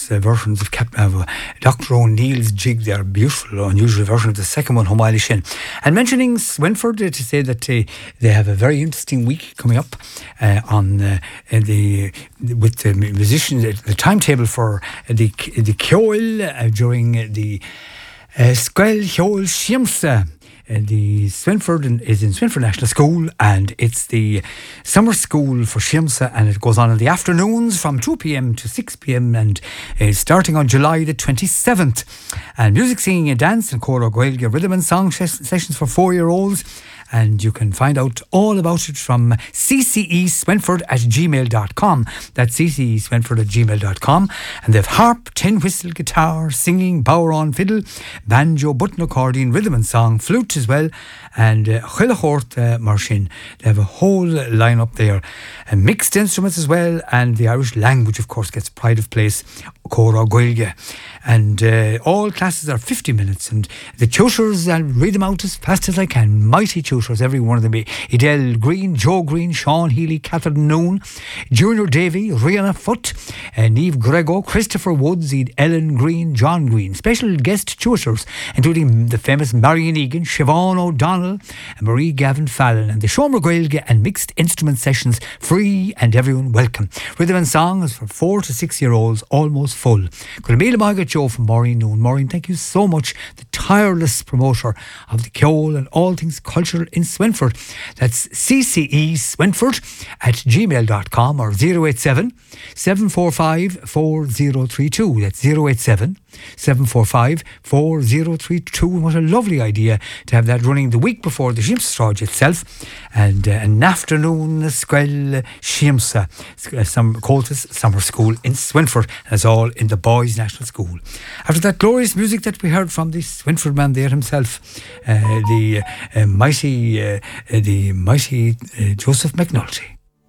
versions of Dr. O'Neill's jig there, beautiful, unusual version of the second one, Homaili Shin. And mentioning Swinford to say that they have a very interesting week coming up with the musicians, the timetable for the Ceol during the Squel Ceol Shiamsa. The Swinford is in Swinford National School, and it's the summer school for Shiamsa, and it goes on in the afternoons from 2 p.m. to 6 p.m. and starting on July the 27th. And music, singing and dance and Cora Gaeilge rhythm and song sessions for 4-year-olds. And you can find out all about it from cceswinford@gmail.com. That's cceswinford@gmail.com. And they've harp, tin whistle, guitar, singing, bodhrán, fiddle, banjo, button accordion, rhythm and song, flute as well, and chilachort marshin. They have a whole lineup there. And mixed instruments as well, and the Irish language, of course, gets pride of place. Cora Gaeilge. And all classes are 50 minutes, and the tutors, I'll read them out as fast as I can. Mighty tutors, every one of them. Edel Green, Joe Green, Sean Healy, Catherine Noon, Junior Davy, Rihanna Foote, Niamh Grego, Christopher Woods, Ellen Green, John Green. Special guest tutors, including the famous Marion Egan, Siobhan O'Donnell, and Marie Gavin Fallon. And the Seomra Gaeilge and mixed instrument sessions, free and everyone welcome. Rhythm and song is for 4 to 6-year-olds, almost full. Good Margaret Joe from Maureen Noon. Maureen, thank you so much. The tireless promoter of the Ceol and all things cultural in Swinford. That's cceswinford@gmail.com or 087 745 4032. That's 087 745 4032. What a lovely idea to have that running the week before the Shiamsa itself. And an afternoon Squel Shiamsa, Coltis Summer School in Swinford. That's all in the Boys National School. After that glorious music that we heard from the Swinford man there himself, the mighty Joseph McNulty.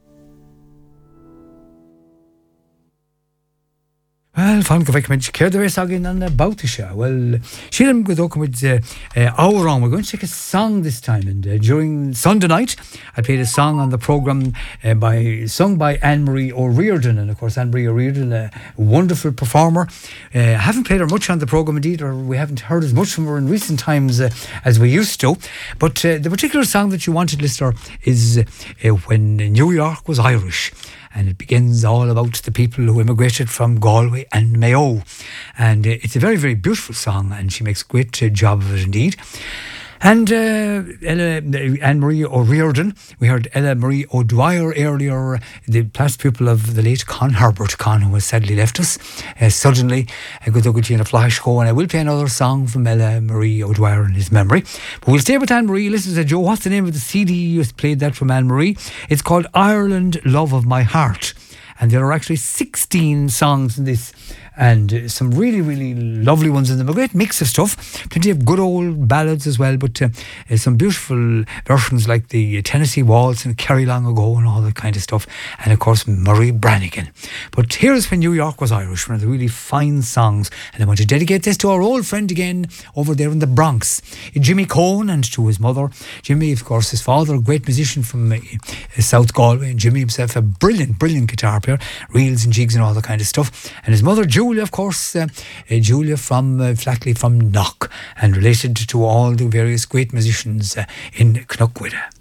Well, fan go bhfuil céir de bheith agin an bouta seo. Well, sílim go dócha with Áurán. We're going to take a song this time, and during Sunday night I played a song on the programme sung by Anne-Marie O'Riordan. And of course Anne-Marie O'Riordan, a wonderful performer. I haven't played her much on the programme indeed, or we haven't heard as much from her in recent times as we used to. But the particular song that you wanted, listener, is When New York Was Irish. And it begins all about the people who immigrated from Galway and Mayo. And it's a very, very beautiful song, and she makes a great job of it indeed. And Anne-Marie O'Riordan, we heard Ella Marie O'Dwyer earlier, the past pupil of the late Con Herbert Con, who has sadly left us suddenly. A good in a flash go, and I will play another song from Ella Marie O'Dwyer in his memory. But we'll stay with Anne-Marie. Listen to Joe, what's the name of the CD you played that from Anne-Marie? It's called Ireland, Love of My Heart. And there are actually 16 songs in this, and some really, really lovely ones in them. A great mix of stuff. Plenty of good old ballads as well, but some beautiful versions like the Tennessee Waltz and Kerry Long Ago and all that kind of stuff. And of course, Murray Brannigan. But here's When New York Was Irish, one of the really fine songs. And I want to dedicate this to our old friend again over there in the Bronx, Jimmy Cohn, and to his mother. Jimmy, of course, his father, a great musician from South Galway, and Jimmy himself, a brilliant, brilliant guitar player, reels and jigs and all that kind of stuff. And his mother, Julia, of course, Julia from Flackley from Knock, and related to all the various great musicians in Knockwidah.